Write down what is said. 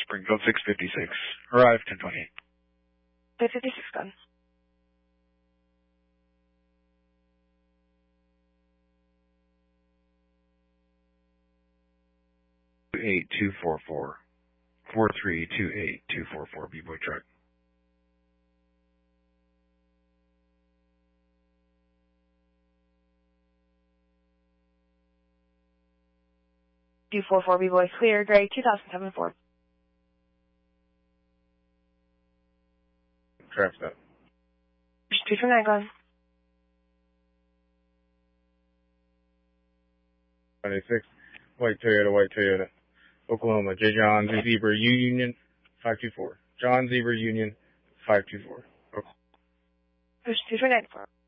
Springfield 656. Arrive 1028. 556 gone. Eight two four four 4328244 B-Boy truck. $244 B-Boy clear, gray 2007 Ford. Trap stop. 229 gone. 96. White Toyota. Oklahoma. J. John Zebra Union 524. John Zebra Union 524. Push 229 4.